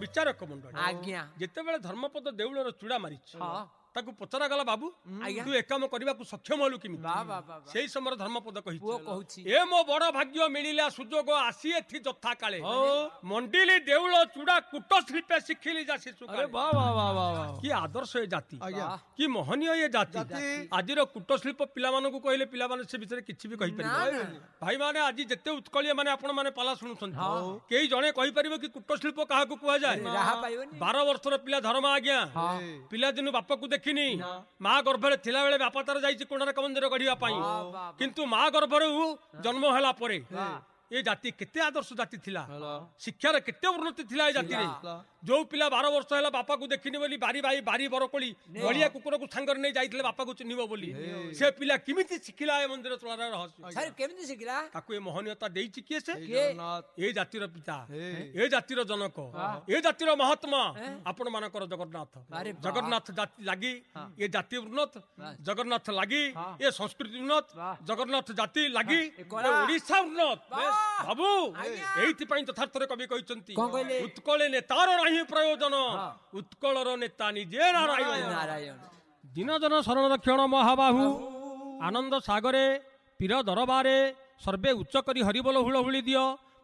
विचारक मंडल आज्ञा जितेबाला धर्मपद देउलर चूड़ा मारिछ हाँ ताकू पचरा गला बाबू तू ए काम करबा को सक्षम हलु किमी सेही समय धर्मपद कहिछ ए मो बड़ भाग्य मिलिला सुजोग आसी एथि जथा काले मंडिली देउल चूड़ा कुट शिल्पे शिखिली जा शिशु अरे वाह वाह वाह वाह की आदर्श ए जाति की मोहनीय ए जाति आजिर कुट शिल्प पिला मानकू कहले पिला माने से विषय किछि भी कहि परिबे भाई माने आज जते उत्कलिय माने आपण माने पाला सुनुछन केई जणे कहि परिबे कि कुट शिल्प काहा को कुआ जाय 12 वर्षर पिला धर्म आज्ञा पिला दिनु बापा को देखिनी माँ गर्भरे थिला बेले बापा तार जाइछि कोणार्क मंदिर गढ़िया पाई किंतु माँ गर्भरे जन्म होला परे ये जाति केते आदर्श जाति थिला शिक्षार केते उन्नति थिला ए जाति रे जो पिला 12 वर्ष हैला बापा को देखिनी बोली बारी भाई बारी बरकोली गलिया कुकुर को सांगर नै जाइथिले बापा को चिन्हिबो बोली से पिला किमिति शिखिला ए मंदिर तोलार रहस्य सर केमिति शिखिला ताकू ए मोहनीयता देइछि किए से ए जातिर पिता ए जातिर जनक ए जातिर महात्मा आपण मानकर जगन्नाथ जगन्नाथ जाति लागि ए जाति उन्नत जगन्नाथ लागि ए संस्कृति उन्नत जगन्नाथ जाति लागि ओडिसा उन्नत बाबू एइति पई तथार्थ रे कवि कहिसंती उत्कले नेतार नाही प्रयोजन उत्कलर नेता निजे नारायण दिन जन शरण रक्षण महाबाहु आनंद सागरे पीर दरबारे सर्वे उच्च करी हरिबोल हुलहुली दियो